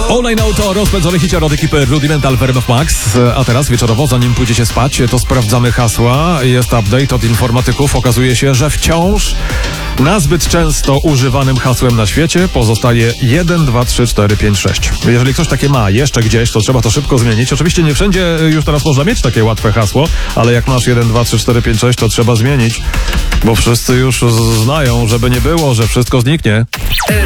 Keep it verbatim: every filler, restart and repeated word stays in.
All I Know to rozpędzony hicior od ekipy Rudimental w R M F Max. A teraz wieczorowo, zanim pójdziecie spać, to sprawdzamy hasła. Jest update od informatyków. Okazuje się, że wciąż nazbyt często używanym hasłem na świecie pozostaje jeden, dwa, trzy, cztery, pięć, sześć. Jeżeli ktoś takie ma jeszcze gdzieś, to trzeba to szybko zmienić. Oczywiście nie wszędzie już teraz można mieć takie łatwe hasło, ale jak masz jeden, dwa, trzy, cztery, pięć, sześć, to trzeba zmienić, bo wszyscy już znają, żeby nie było, że wszystko zniknie.